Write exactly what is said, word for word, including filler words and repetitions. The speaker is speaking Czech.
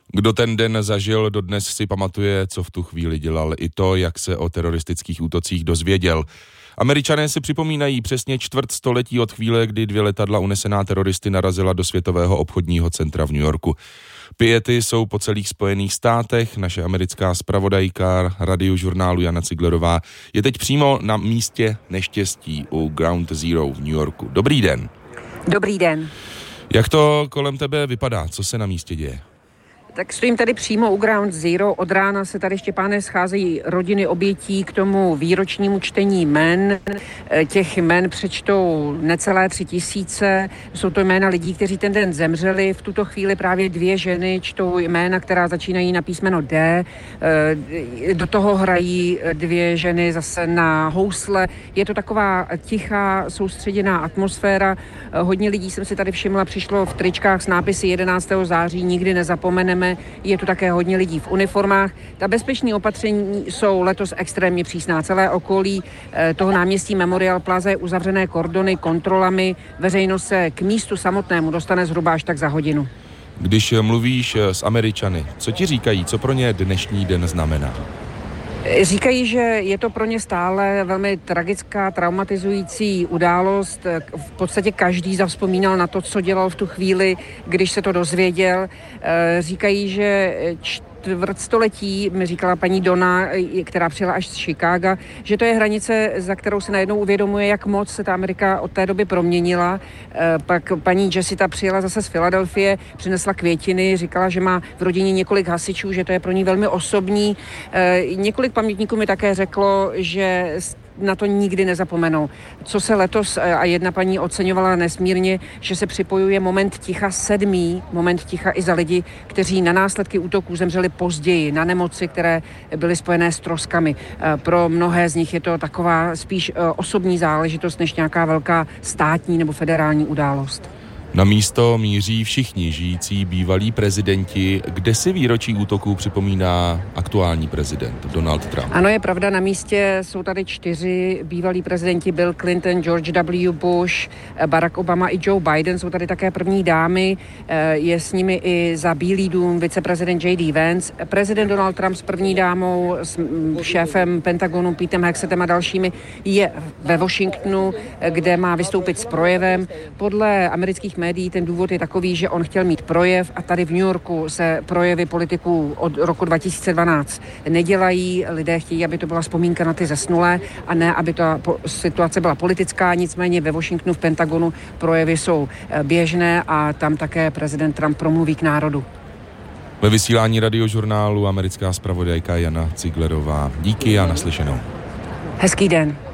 Kdo ten den zažil, dodnes si pamatuje, co v tu chvíli dělal, i to, jak se o teroristických útocích dozvěděl. Američané si připomínají přesně čtvrt století od chvíle, kdy dvě letadla unesená teroristy narazila do Světového obchodního centra v New Yorku. Piety jsou po celých Spojených státech. Naše americká zpravodajka Radiožurnálu Jana Ciglerová je teď přímo na místě neštěstí u Ground Zero v New Yorku. Dobrý den. Dobrý den. Jak to kolem tebe vypadá? Co se na místě děje? Tak stojím tady přímo u Ground Zero. Od rána se tady, Štěpáne, scházejí rodiny obětí k tomu výročnímu čtení jmen. Těch jmen přečtou necelé tři tisíce. Jsou to jména lidí, kteří ten den zemřeli. V tuto chvíli právě dvě ženy čtou jména, která začínají na písmeno D. Do toho hrají dvě ženy zase na housle. Je to taková tichá, soustředěná atmosféra. Hodně lidí, jsem si tady všimla, přišlo v tričkách s nápisy jedenáctého září, nikdy nezapomeneme. Je tu také hodně lidí v uniformách. Ta bezpečná opatření jsou letos extrémně přísná. Celé okolí toho náměstí Memorial Plaza je uzavřené kordony, kontrolami. Veřejnost se k místu samotnému dostane zhruba až tak za hodinu. Když mluvíš s Američany, co ti říkají, co pro ně dnešní den znamená? Říkají, že je to pro ně stále velmi tragická, traumatizující událost. V podstatě každý zavzpomínal na to, co dělal v tu chvíli, když se to dozvěděl. Říkají, že čtvrtstoletí, mi říkala paní Donna, která přijela až z Chicaga, že to je hranice, za kterou se najednou uvědomuje, jak moc se ta Amerika od té doby proměnila. Pak paní Jessita přijela zase z Filadelfie, přinesla květiny, říkala, že má v rodině několik hasičů, že to je pro ní velmi osobní. Několik pamětníků mi také řeklo, že na to nikdy nezapomenou. Co se letos, a jedna paní oceňovala nesmírně, že se připojuje moment ticha sedmý, moment ticha i za lidi, kteří na následky útoků zemřeli později, na nemoci, které byly spojené s troskami. Pro mnohé z nich je to taková spíš osobní záležitost, než nějaká velká státní nebo federální událost. Na místo míří všichni žijící bývalí prezidenti. Kde si výročí útoků připomíná aktuální prezident Donald Trump? Ano, je pravda, na místě jsou tady čtyři bývalí prezidenti: Bill Clinton, George W. Bush, Barack Obama i Joe Biden. Jsou tady také první dámy, je s nimi i za Bílý dům viceprezident J D. Vance. Prezident Donald Trump s první dámou, s šéfem Pentagonu Petem Hexetem a dalšími je ve Washingtonu, kde má vystoupit s projevem. Podle amerických médií ten důvod je takový, že on chtěl mít projev a tady v New Yorku se projevy politiků od roku dva tisíce dvanáct nedělají. Lidé chtějí, aby to byla vzpomínka na ty zesnulé a ne, aby ta situace byla politická. Nicméně ve Washingtonu v Pentagonu projevy jsou běžné a tam také prezident Trump promluví k národu. Ve vysílání Radiožurnálu americká zpravodajka Jana Ciglerová. Díky a naslyšenou. Hezký den.